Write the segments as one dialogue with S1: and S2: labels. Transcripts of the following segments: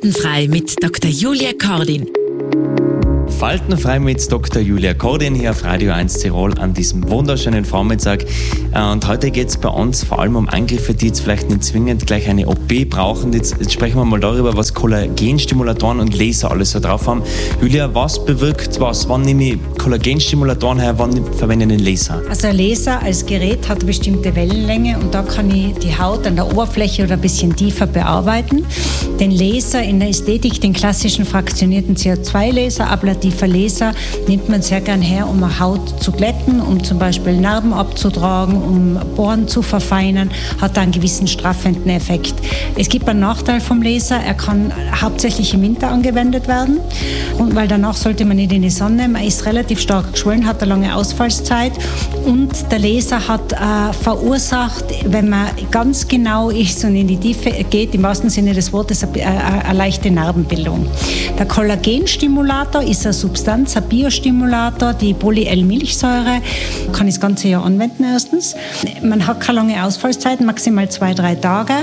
S1: Faltenfrei mit Dr. Julia Kordin.
S2: Faltenfrei mit Dr. Julia Kordin hier auf Radio 1 Tirol an diesem wunderschönen Vormittag. Und heute geht es bei uns vor allem um Eingriffe, die jetzt vielleicht nicht zwingend gleich eine OP brauchen. Jetzt sprechen wir mal darüber, was Kollagenstimulatoren und Laser alles so drauf haben. Julia, was bewirkt was? Wann nehme ich Kollagenstimulatoren her, wann verwende ich einen Laser?
S3: Also ein Laser als Gerät hat eine bestimmte Wellenlänge und da kann ich die Haut an der Oberfläche oder ein bisschen tiefer bearbeiten. Den Laser in der Ästhetik, den klassischen fraktionierten CO2-Laser, ablativer Laser, nimmt man sehr gern her, um eine Haut zu glätten, um zum Beispiel Narben abzutragen, um Poren zu verfeinern, hat da einen gewissen straffenden Effekt. Es gibt einen Nachteil vom Laser, er kann hauptsächlich im Winter angewendet werden, und weil danach sollte man nicht in die Sonne, man ist relativ stark geschwollen, hat eine lange Ausfallszeit und der Laser hat verursacht, wenn man ganz genau ist und in die Tiefe geht, im wahrsten Sinne des Wortes, eine leichte Narbenbildung. Der Kollagenstimulator ist eine Substanz, ein Biostimulator, die Poly-L-Milchsäure, kann ich das ganze Jahr anwenden erstens. Man hat keine lange Ausfallzeit, maximal 2-3 Tage.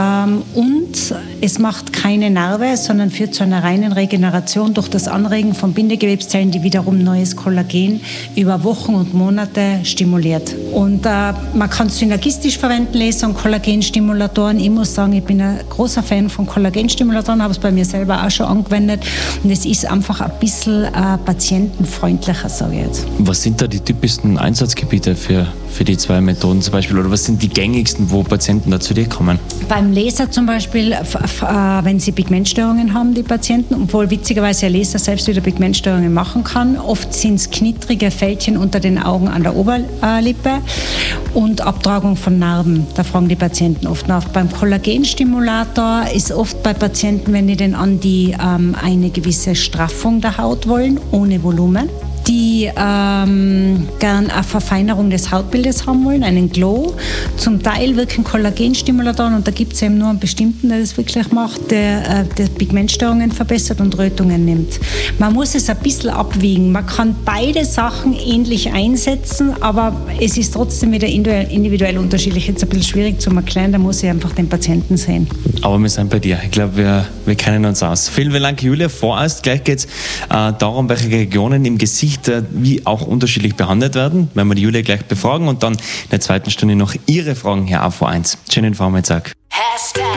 S3: Und es macht keine Narbe, sondern führt zu einer reinen Regeneration durch das Anregen von Bindegewebszellen, die wiederum neues Kollagen über Wochen und Monate stimuliert. Und man kann es synergistisch verwenden, Laser und Kollagenstimulatoren. Ich muss sagen, ich bin ein großer Fan von Kollagenstimulatoren, habe es bei mir selber auch schon angewendet. Und es ist einfach ein bisschen patientenfreundlicher, sage ich jetzt.
S2: Was sind da die typischsten Einsatzgebiete für die zwei Methoden zum Beispiel? Oder was sind die gängigsten, wo Patienten da zu dir kommen?
S3: Beim Laser zum Beispiel, wenn sie Pigmentstörungen haben, die Patienten, obwohl witzigerweise der Laser selbst wieder Pigmentstörungen machen kann. Oft sind es knittrige Fältchen unter den Augen an der Oberlippe und Abtragung von Narben. Da fragen die Patienten oft nach. Beim Kollagenstimulator ist oft bei Patienten, wenn die denn eine gewisse Straffung der Haut wollen, ohne Volumen, die gern eine Verfeinerung des Hautbildes haben wollen, einen Glow. Zum Teil wirken Kollagenstimulatoren, und da gibt es eben nur einen bestimmten, der das wirklich macht, der Pigmentstörungen verbessert und Rötungen nimmt. Man muss es ein bisschen abwiegen. Man kann beide Sachen ähnlich einsetzen, aber es ist trotzdem wieder individuell unterschiedlich. Jetzt ein bisschen schwierig zu erklären, da muss ich einfach den Patienten sehen.
S2: Aber wir sind bei dir. Ich glaube, wir kennen uns aus. Vielen Dank, Julia. Vorerst gleich geht es darum, welche Regionen im Gesicht wie auch unterschiedlich behandelt werden. Werden wir die Julia gleich befragen und dann in der zweiten Stunde noch Ihre Fragen hier auf V1. Schönen Vormittag.